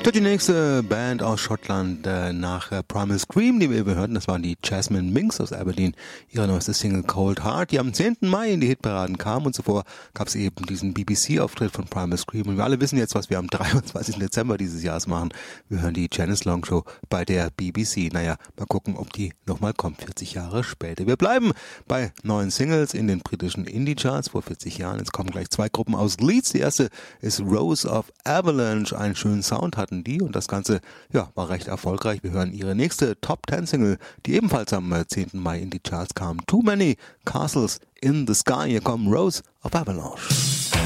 Die nächste Band aus Schottland nach Primal Scream, die wir hörten, das waren die Jasmine Minks aus Aberdeen, ihre neueste Single Cold Heart, die am 10. Mai in die Hitparaden kam und zuvor gab es eben diesen BBC-Auftritt von Primal Scream und wir alle wissen jetzt, was wir am 23. Dezember dieses Jahres machen. Wir hören die Janice Long Show bei der BBC. Naja, mal gucken, ob die nochmal kommt, 40 Jahre später. Wir bleiben bei neuen Singles in den britischen Indie-Charts vor 40 Jahren. Jetzt kommen gleich zwei Gruppen aus Leeds. Die erste ist Rose of Avalanche. Einen schönen Sound hatten die und das Ganze war recht erfolgreich. Wir hören ihre nächste Top-10-Single, die ebenfalls am 10. Mai in die Charts kam. Too Many Castles in the Sky. Hier kommen Rose of Avalanche.